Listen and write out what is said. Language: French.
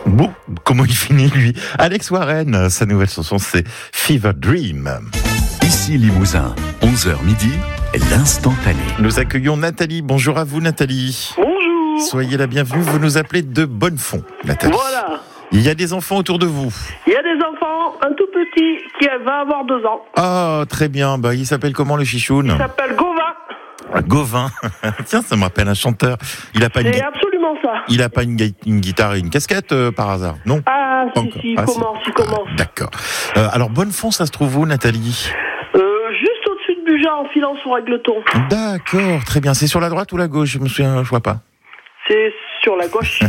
Bon, comment il finit lui? Alex Warren, sa nouvelle chanson c'est Fever Dream. Ici Limousin, 11h midi, l'instantané. Nous accueillons Nathalie. Bonjour à vous Nathalie. Bonjour. Soyez la bienvenue, vous nous appelez de Bonnefond, Nathalie. Voilà. Il y a des enfants autour de vous. Il y a des enfants, un tout petit qui va avoir 2 ans. Ah, très bien. Bah, il s'appelle comment le chichoun? Il s'appelle Gauvin. Gauvin. Tiens, ça me rappelle un chanteur. Il a pas C'est absolument ça. Il a pas une guitare et une casquette par hasard, non? Ah, Encore. si, il Ah, commence. Ah, d'accord. Alors, Bonnefond, ça se trouve où, Nathalie? Juste au-dessus de Buja, en filant sur Régleton. D'accord, très bien. C'est sur la droite ou la gauche? Je me souviens, je vois pas. C'est sur la gauche.